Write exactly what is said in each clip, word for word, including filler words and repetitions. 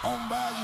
Un valle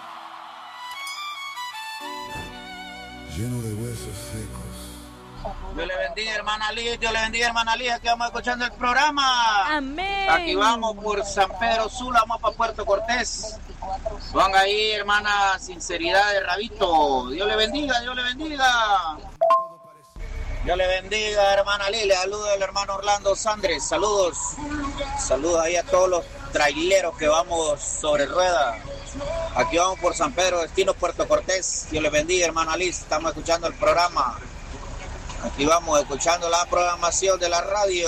lleno de huesos secos. Dios le bendiga, hermana Liz. Dios le bendiga, hermana Liz. Aquí vamos escuchando el programa. Amén. Aquí vamos por San Pedro Sula, vamos para Puerto Cortés. Ponga ahí, hermana, sinceridad de Rabito. Dios le bendiga, Dios le bendiga. Dios le bendiga, hermana Liz. Le saluda el hermano Orlando Sandres. Saludos. Saludos ahí a todos los traileros que vamos sobre rueda. Aquí vamos por San Pedro, destino Puerto Cortés. Dios le bendiga, hermana Liz. Estamos escuchando el programa. Aquí vamos escuchando la programación de la radio.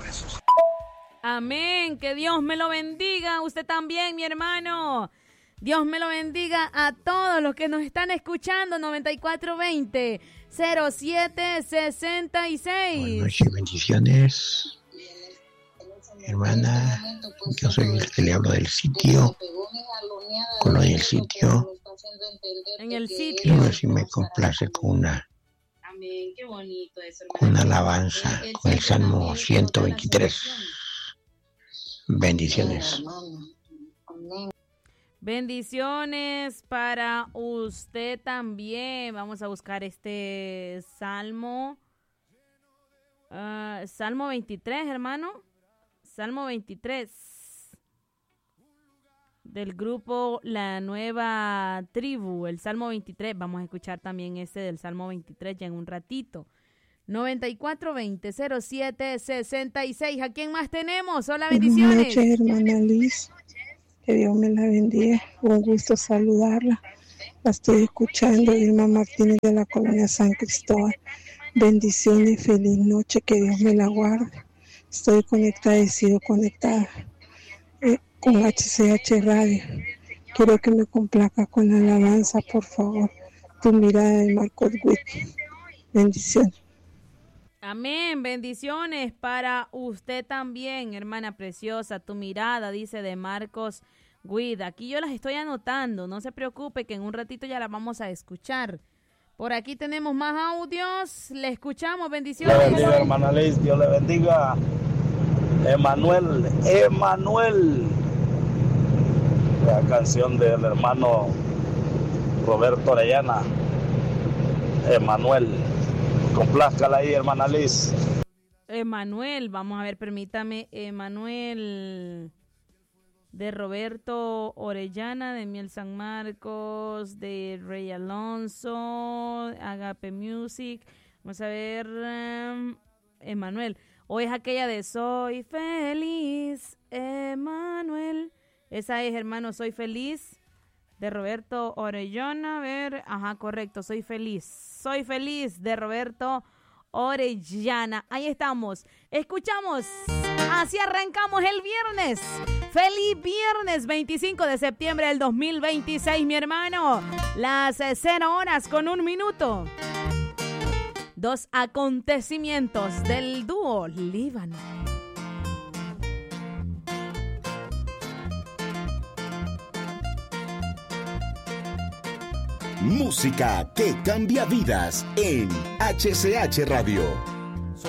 Amén. Que Dios me lo bendiga. Usted también, mi hermano. Dios me lo bendiga a todos los que nos están escuchando. noventa y cuatro veinte cero siete sesenta y seis. Buenas noches, bendiciones. Hermana, yo soy el que le hablo del sitio. Con lo del sitio. En el sitio. Quiero ver si me complace con una, con una alabanza, con el Salmo ciento veintitrés. Bendiciones. Bendiciones para usted también. Vamos a buscar este Salmo. Uh, Salmo veintitrés, hermano. Salmo veintitrés. Del grupo La Nueva Tribu. El Salmo veintitrés. Vamos a escuchar también este del Salmo veintitrés ya en un ratito. noventa y cuatro veinte cero siete sesenta y seis. ¿A quién más tenemos? Hola, bendiciones. Buenas noches, hermana Liz. Que Dios me la bendiga. Un gusto saludarla. La estoy escuchando, Irma Martínez de la colonia San Cristóbal. Bendiciones, feliz noche, que Dios me la guarde. Estoy conectada, he sido conectada eh, con H C H Radio. Quiero que me complazca con la alabanza, por favor. Tu mirada de Marcos Witt. Bendiciones. Amén, bendiciones para usted también, hermana preciosa. Tu mirada, dice, de Marcos Guida. Aquí yo las estoy anotando, no se preocupe que en un ratito ya las vamos a escuchar. Por aquí tenemos más audios, le escuchamos, bendiciones. Dios le bendiga, hermana Liz, Dios le bendiga. Emanuel, Emanuel. La canción del hermano Roberto Orellana. Emanuel. Complázcala ahí, hermana Liz. Emanuel, vamos a ver, permítame. Emanuel de Roberto Orellana, de Miel San Marcos, de Rey Alonso, Agape Music. Vamos a ver. Um, Emanuel. O es aquella de Soy Feliz, Emanuel. Esa es, hermano, Soy Feliz, de Roberto Orellana. A ver, ajá, correcto, Soy Feliz. Soy Feliz, de Roberto Orellana. Ahí estamos. Escuchamos. Así arrancamos el viernes. Feliz viernes veinticinco de septiembre del dos mil veintiséis, mi hermano. Las cero horas con un minuto. Dos acontecimientos del dúo Líbano. Música que cambia vidas en H C H Radio.